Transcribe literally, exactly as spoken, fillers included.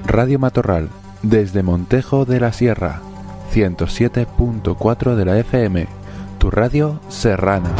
Radio Matorral, desde Montejo de la Sierra, ciento siete punto cuatro de la F M, tu radio serrana.